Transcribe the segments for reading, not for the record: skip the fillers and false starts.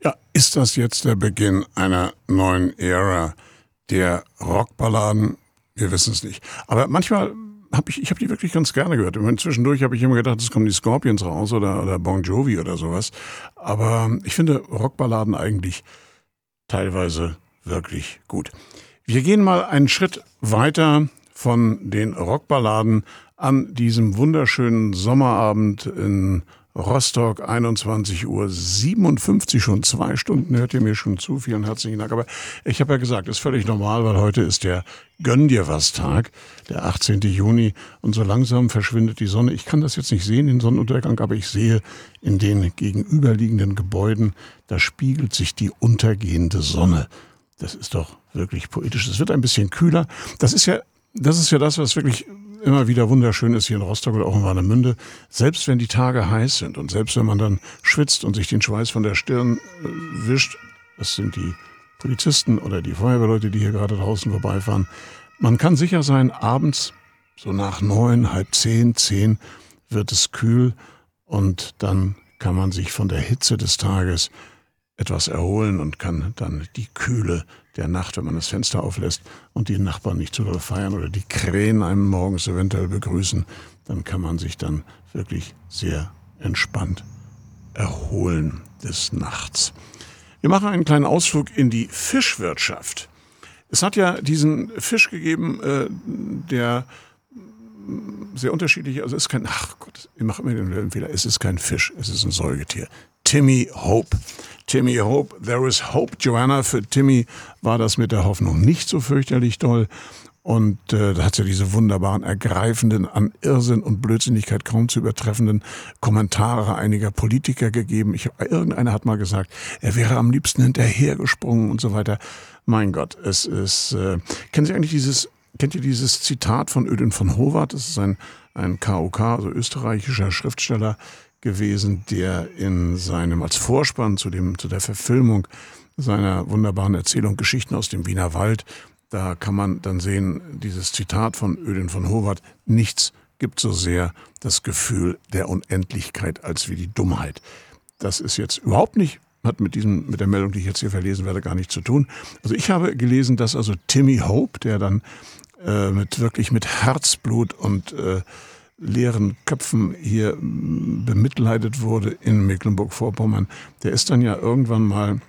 Ja, ist das jetzt der Beginn einer neuen Ära der Rockballaden? Wir wissen es nicht. Aber manchmal habe ich die wirklich ganz gerne gehört. Ich meine, zwischendurch habe ich immer gedacht, es kommen die Scorpions raus oder Bon Jovi oder sowas. Aber ich finde Rockballaden eigentlich teilweise wirklich gut. Wir gehen mal einen Schritt weiter von den Rockballaden an diesem wunderschönen Sommerabend in Rostock, 21:57 Uhr, schon 2 Stunden, hört ihr mir schon zu, vielen herzlichen Dank. Aber ich habe ja gesagt, ist völlig normal, weil heute ist der Gönn dir was Tag, der 18. Juni und so langsam verschwindet die Sonne. Ich kann das jetzt nicht sehen, den Sonnenuntergang, aber ich sehe in den gegenüberliegenden Gebäuden, da spiegelt sich die untergehende Sonne. Das ist doch wirklich poetisch. Es wird ein bisschen kühler. Das ist ja das, was wirklich immer wieder wunderschön ist hier in Rostock oder auch in Warnemünde. Selbst wenn die Tage heiß sind und selbst wenn man dann schwitzt und sich den Schweiß von der Stirn wischt, das sind die Polizisten oder die Feuerwehrleute, die hier gerade draußen vorbeifahren, man kann sicher sein, abends so nach 9, 9:30, 10 wird es kühl und dann kann man sich von der Hitze des Tages etwas erholen und kann dann die Kühle der Nacht, wenn man das Fenster auflässt und die Nachbarn nicht zu doll feiern oder die Krähen einem morgens eventuell begrüßen, dann kann man sich dann wirklich sehr entspannt erholen des Nachts. Wir machen einen kleinen Ausflug in die Fischwirtschaft. Es hat ja diesen Fisch gegeben, der sehr unterschiedlich, also es ist kein, ach Gott, ich mache immer den Fehler, es ist kein Fisch, es ist ein Säugetier. Timmy Hope. Timmy Hope, there is hope, Joanna. Für Timmy war das mit der Hoffnung nicht so fürchterlich doll. Und da hat es ja diese wunderbaren, ergreifenden, an Irrsinn und Blödsinnigkeit kaum zu übertreffenden Kommentare einiger Politiker gegeben. Irgendeiner hat mal gesagt, er wäre am liebsten hinterhergesprungen und so weiter. Mein Gott, es ist... kennt ihr dieses Zitat von Ödön von Howard? Das ist ein KOK, also österreichischer Schriftsteller gewesen, der in seinem, als Vorspann zu der Verfilmung seiner wunderbaren Erzählung Geschichten aus dem Wiener Wald, da kann man dann sehen, dieses Zitat von Ödön von Howard: Nichts gibt so sehr das Gefühl der Unendlichkeit als wie die Dummheit. Das ist jetzt überhaupt nicht, hat mit der Meldung, die ich jetzt hier verlesen werde, gar nichts zu tun. Also ich habe gelesen, dass also Timmy Hope, der dann mit Herzblut und leeren Köpfen hier bemitleidet wurde in Mecklenburg-Vorpommern, der ist dann ja irgendwann mal,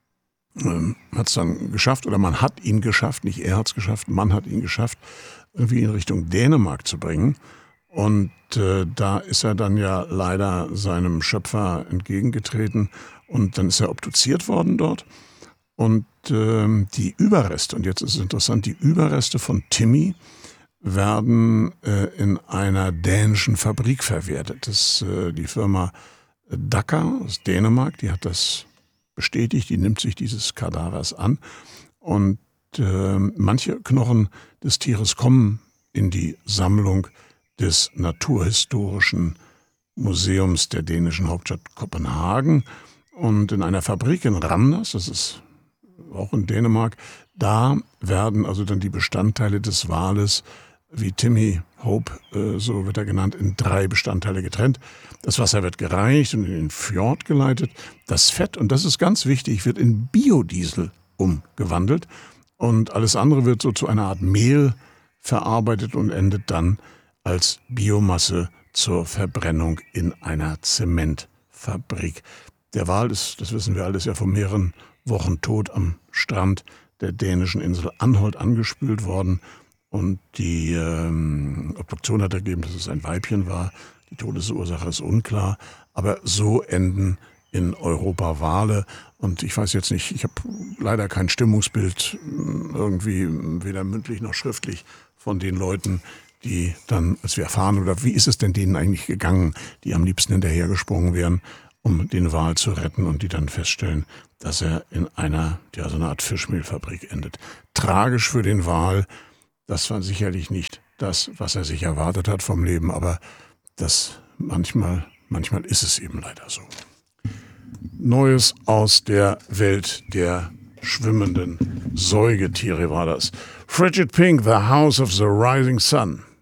hat es dann geschafft, oder man hat ihn geschafft, nicht er hat es geschafft, man hat ihn geschafft, irgendwie in Richtung Dänemark zu bringen. Und da ist er dann ja leider seinem Schöpfer entgegengetreten und dann ist er obduziert worden dort. Und die Überreste, und jetzt ist es interessant, die Überreste von Timmy werden in einer dänischen Fabrik verwertet. Das die Firma Dacker aus Dänemark, die hat das bestätigt, die nimmt sich dieses Kadavers an. Und manche Knochen des Tieres kommen in die Sammlung des Naturhistorischen Museums der dänischen Hauptstadt Kopenhagen. Und in einer Fabrik in Randers, das ist auch in Dänemark, da werden also dann die Bestandteile des Wales, wie Timmy Hope, so wird er genannt, in 3 Bestandteile getrennt. Das Wasser wird gereinigt und in den Fjord geleitet. Das Fett, und das ist ganz wichtig, wird in Biodiesel umgewandelt. Und alles andere wird so zu einer Art Mehl verarbeitet und endet dann als Biomasse zur Verbrennung in einer Zementfabrik. Der Wal ist, das wissen wir alles, ja vor mehreren Wochen tot am Strand der dänischen Insel Anholt angespült worden. Und die Obduktion hat ergeben, dass es ein Weibchen war. Die Todesursache ist unklar. Aber so enden in Europa Wale. Und ich weiß jetzt nicht, ich habe leider kein Stimmungsbild, irgendwie weder mündlich noch schriftlich, von den Leuten, die dann, als wir erfahren, oder wie ist es denn denen eigentlich gegangen, die am liebsten hinterhergesprungen wären, um den Wal zu retten, und die dann feststellen, dass er in einer, ja, so eine Art Fischmehlfabrik endet. Tragisch für den Wal. Das war sicherlich nicht das, was er sich erwartet hat vom Leben, aber das manchmal ist es eben leider so. Neues aus der Welt der schwimmenden Säugetiere war das. Frigid Pink, The House of the Rising Sun.